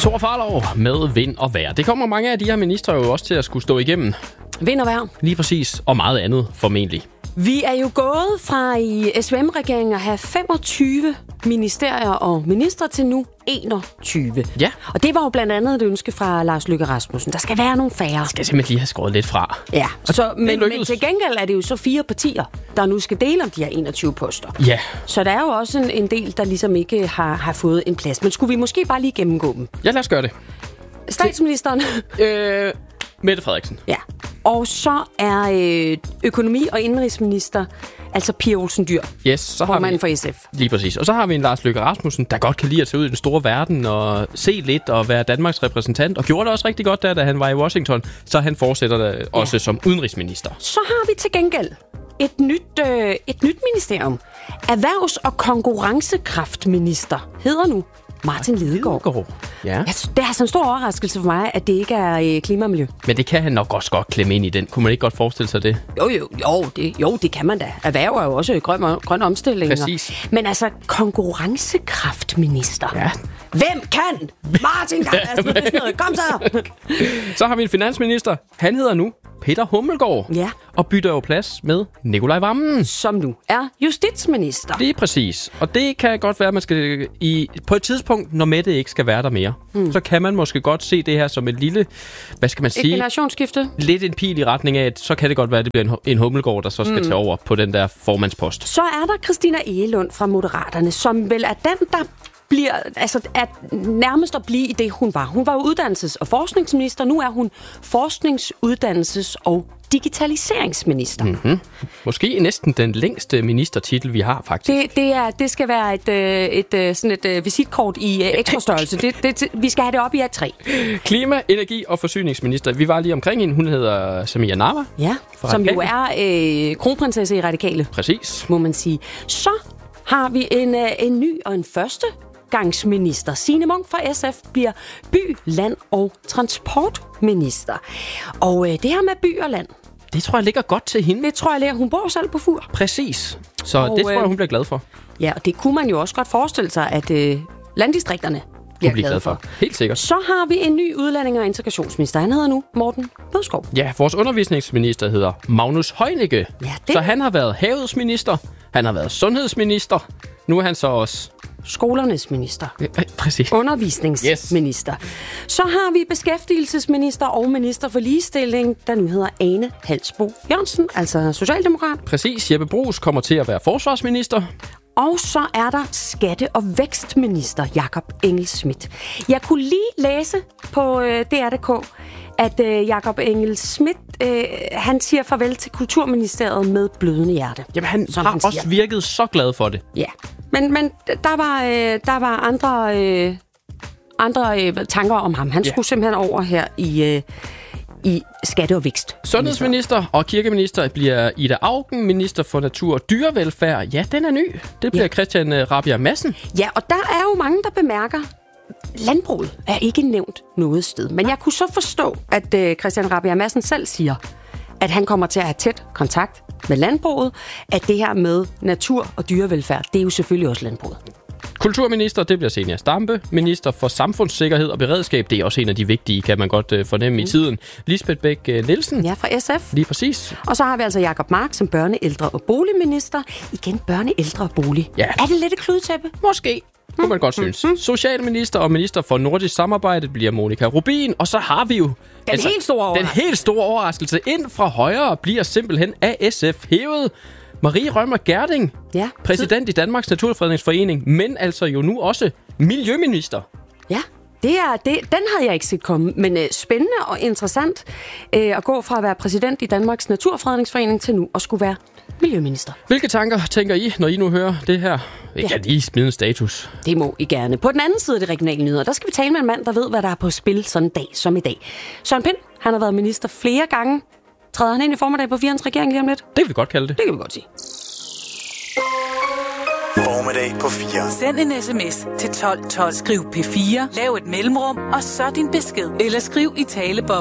Thor Farlov med vind og vejr. Det kommer mange af de her ministre jo også til at skulle stå igennem. Vind og vejr. Lige præcis, og meget andet formentlig. Vi er jo gået fra i SVM-regeringen at have 25 ministerier og ministre til nu 21. Ja. Og det var jo blandt andet et ønske fra Lars Løkke Rasmussen. Der skal være nogle færre. Jeg skal simpelthen lige have skåret lidt fra. Ja, men til gengæld er det jo så 4 partier, der nu skal dele om de her 21 poster. Ja. Så der er jo også en del, der ligesom ikke har fået en plads. Men skulle vi måske bare lige gennemgå dem? Ja, lad os gøre det. Statsministeren. Mette Frederiksen. Ja. Og så er økonomi- og indenrigsminister, altså Pia Olsen Dyhr. Yes, så har vi for SF. Lige præcis. Og så har vi en Lars Løkke Rasmussen, der godt kan lide at tage ud i den store verden og se lidt og være Danmarks repræsentant. Og gjorde det også rigtig godt der, da han var i Washington. Så han fortsætter det også som udenrigsminister. Så har vi til gengæld et nyt ministerium. Erhvervs- og konkurrencekraftminister hedder nu Martin Lidegaard. Ja. Det er altså en stor overraskelse for mig, at det ikke er klima og miljø. Men det kan han nok også godt klemme ind i den. Kunne man ikke godt forestille sig det? Jo, det kan man da. Erhverv er jo også grøn omstilling. Præcis. Men altså, konkurrencekraftminister. Ja. Hvem kan? Martin kan. Kom så! Så har vi en finansminister. Han hedder nu Peter Hummelgaard. Ja. Og bytter jo plads med Nicolai Wammen. Som nu er justitsminister. Det er præcis. Og det kan godt være, at man skal på et tidspunkt, når Mette ikke skal være der mere, så kan man måske godt se det her som et lille, hvad skal man sige? Et generationsskifte. Lidt en pil i retning af, at så kan det godt være, at det bliver en Hummelgaard, der så skal tage over på den der formandspost. Så er der Christina Egelund fra Moderaterne, som vel er den, der bliver, altså er nærmest at blive i det, hun var. Hun var jo uddannelses- og forskningsminister. Nu er hun forskningsuddannelses- og digitaliseringsminister. Mm-hmm. Måske næsten den længste ministertitel, vi har, faktisk. Det skal være et visitkort i ekstra størrelse. Vi skal have det op i A3. Klima, energi og forsyningsminister. Vi var lige omkring hende. Hun hedder Samia Nawa. Ja, som jo er kronprinsesse i Radikale. Præcis. Må man sige. Så har vi en ny og en førstegangsminister. Signe Munk fra SF bliver by-, land- og transportminister. Og det her med by og land, det tror jeg ligger godt til hende. Det tror jeg, hun bor selv på Fur. Præcis. Så det tror jeg, hun bliver glad for. Ja, og det kunne man jo også godt forestille sig, at landdistrikterne bliver glad for. Helt sikkert. Så har vi en ny udlænding- og integrationsminister. Han hedder nu Morten Bødskov. Ja, vores undervisningsminister hedder Magnus Heunicke. Ja, så han har været havetsminister, han har været sundhedsminister. Nu er han så også skolernes minister. Ja, præcis. Undervisningsminister. Yes. Så har vi beskæftigelsesminister og minister for ligestilling, der nu hedder Ane Halsboe Jørgensen, altså socialdemokrat. Præcis. Jeppe Bruus kommer til at være forsvarsminister. Og så er der skatte- og vækstminister Jakob Engel-Schmidt. Jeg kunne lige læse på DR.dk, at Jakob Engel-Schmidt, han siger farvel til Kulturministeriet med blødende hjerte. Jamen, han har også virket så glad for det. Ja, men der var andre tanker om ham. Han skulle simpelthen over her i skatte og vækst. Sundhedsminister og kirkeminister bliver Ida Auken, minister for natur og dyrevelfærd. Ja, den er ny. Det bliver Christian Rabjerg Madsen. Ja, og der er jo mange, der bemærker, landbruget er ikke nævnt noget sted. Men jeg kunne så forstå, at Christian Rabjerg Madsen selv siger, at han kommer til at have tæt kontakt med landbruget, at det her med natur og dyrevelfærd, det er jo selvfølgelig også landbruget. Kulturminister, det bliver Zenia Stampe. Minister for samfundssikkerhed og beredskab, det er også en af de vigtige, kan man godt fornemme i tiden. Lisbeth Bech Nielsen. Ja, fra SF. Lige præcis. Og så har vi altså Jacob Mark som børne-, ældre- og boligminister. Igen børne-, ældre- og bolig. Ja. Er det lidt et kludetæppe? Måske. Kunne man godt synes. Socialminister og minister for nordisk samarbejde bliver Monika Rubin. Og så har vi jo den helt store overraskelse. Ind fra højre bliver simpelthen ASF hævet. Marie Rømer Gerding, præsident i Danmarks Naturfredningsforening, men altså jo nu også miljøminister. Ja, den havde jeg ikke set komme, men spændende og interessant at gå fra at være præsident i Danmarks Naturfredningsforening til nu at skulle være miljøminister. Hvilke tanker tænker I, når I nu hører det her? Jeg kan lige smide en status. Det må I gerne. På den anden side af det regionale nyheder, der skal vi tale med en mand, der ved, hvad der er på spil sådan en dag som i dag. Søren Pind, han har været minister flere gange. Træder han ind i formiddag på 4'ernes regering lige om lidt? Det kan vi godt kalde det. Det kan vi godt sige. Formiddag på 4. Send en sms til 12 12. Skriv P4. Lav et mellemrum, og så din besked. Eller skriv i taleboblen.